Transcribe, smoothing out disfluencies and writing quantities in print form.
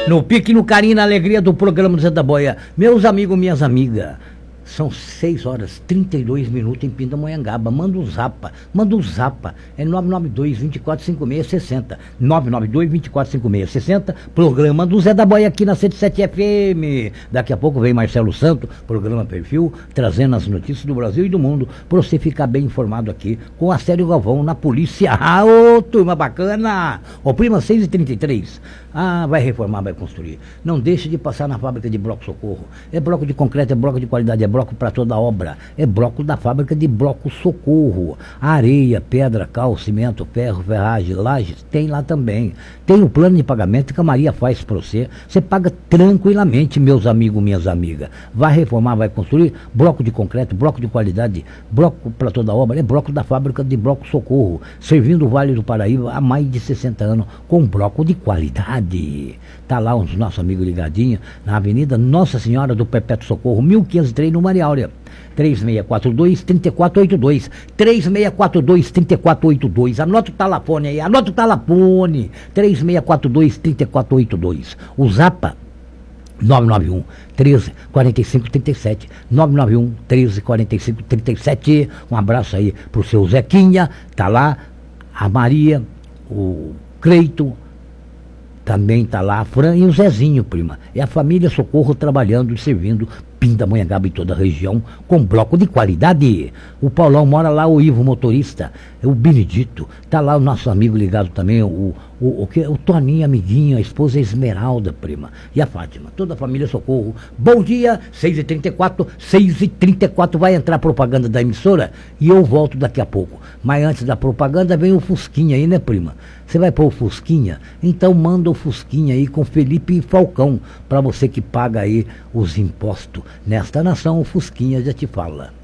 No pique, no carinho, na alegria do programa do Zé da Boia. Meus amigos, minhas amigas, são 6 horas 32 minutos em Pindamonhangaba. Manda um zapa. É 992-245660. 992-245660. Programa do Zé da Boia aqui na 107 FM. Daqui a pouco vem Marcelo Santo, programa Perfil, trazendo as notícias do Brasil e do mundo, pra você ficar bem informado aqui com a Sério Galvão na polícia. Ah, ô, turma bacana! Ô, prima, 6h33. Ah, vai reformar, vai construir. Não deixe de passar na fábrica de bloco Socorro. É bloco de concreto, é bloco de qualidade, é bloco para toda obra. É bloco da fábrica de bloco Socorro. Areia, pedra, cal, cimento, ferro, ferragem, lajes, tem lá também. Tem o plano de pagamento que a Maria faz para você. Você paga tranquilamente, meus amigos, minhas amigas. Vai reformar, vai construir. Bloco de concreto, bloco de qualidade, bloco para toda obra. É bloco da fábrica de bloco Socorro. Servindo o Vale do Paraíba há mais de 60 anos com bloco de qualidade. Tá lá os nossos amigos ligadinhos na Avenida Nossa Senhora do Perpétuo Socorro, 1503, no Maria Áurea. 3642-3482. 3642-3482. Anota o telefone aí, 3642-3482. O Zapa 991 13 45 37. 991 13 45 37. Um abraço aí pro seu Zequinha, tá lá a Maria, o Creito, também tá lá a Fran e o Zezinho, prima. É a família Socorro trabalhando e servindo Pindamonhangaba e toda a região com bloco de qualidade. O Paulão mora lá, o Ivo motorista, o Benedito, tá lá o nosso amigo ligado também, o Toninho, amiguinho, a esposa Esmeralda, prima, e a Fátima, toda a família Socorro. Bom dia, 6h34, vai entrar a propaganda da emissora e eu volto daqui a pouco. Mas antes da propaganda vem o Fusquinha aí, né, prima? Você vai pôr o Fusquinha? Então manda o Fusquinha aí com Felipe Falcão, para você que paga aí os impostos. Nesta nação, o Fusquinha já te fala.